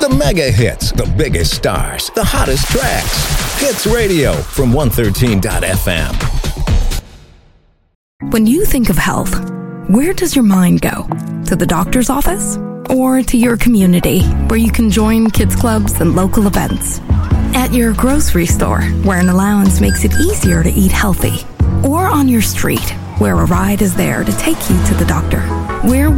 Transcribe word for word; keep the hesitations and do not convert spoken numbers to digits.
The mega hits, the biggest stars, the hottest tracks. Hits Radio from one thirteen dot f m. When you think of health, where does your mind go? To the doctor's office? Or to your community, where you can join kids clubs and local events? At your grocery store, where an allowance makes it easier to eat healthy? Or on your street, where a ride is there to take you to the doctor? Where